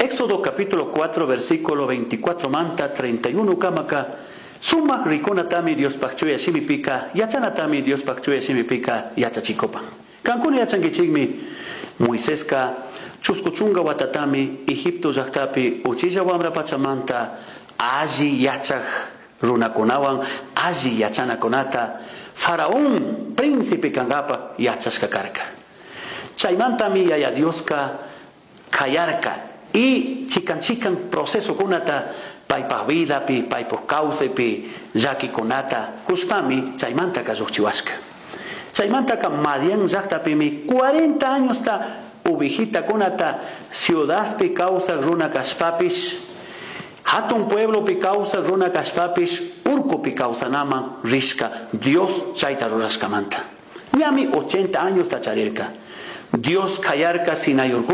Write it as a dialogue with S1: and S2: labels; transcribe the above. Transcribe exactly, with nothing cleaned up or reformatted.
S1: Éxodo capítulo cuatro, versículo veinticuatro manta treinta y uno kamaka. Suma riconatami Dios pacchuya simipika, yachanatami Dios pacchuya simipika, yachachikopan. Cancún yachangichigmi, Moisesca, chuscuchunga watatami, Egipto llaqtapi, uchilla wamra pachamanta, allí yachaj runakunawan, allí yachanakunata, Faraón, príncipe kangapa, yachashkakarka. Chaymantami yaya Dioska, kayarka, y chican chican proceso kunata, paipa vida pi, paipo causa pi, yaki kunata, kuspami, chaymanta kazuchiwaska. Chaymanta ka madian llaqtapi mi cuarenta años ta ubijita kunata, ciudad pi causa runa kaspapis, hatun pueblo pi causa runa kaspapis, urco pi causa nama, risca, Dios chaita ruraskamanta. Yami ochenta años ta charirka. Dios kayarka sinayurku.